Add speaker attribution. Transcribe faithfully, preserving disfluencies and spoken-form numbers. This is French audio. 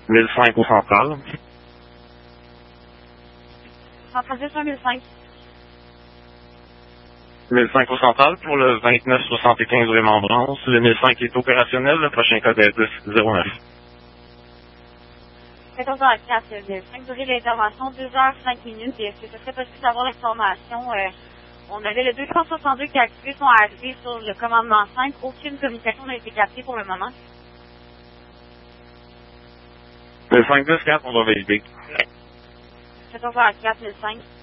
Speaker 1: mille cinq au central.
Speaker 2: Central deux cent mille cinq.
Speaker 1: mille cinq au central pour le vingt-neuf soixante-quinze rue Membrance. Le mille cinq est opérationnel, le prochain code est dix zéro neuf.
Speaker 2: quatorze heures quatre, mille cinq, durée de l'intervention, deux heures cinq minutes. Et est-ce que ce serait possible d'avoir l'information? Euh, on avait le deux cent soixante-deux qui a activé son A R P sur le commandement cinq. Aucune communication n'a été captée pour le moment.
Speaker 1: mille cinq dix quatre, on va valider.
Speaker 2: quatorze heures quatre, mille cinq.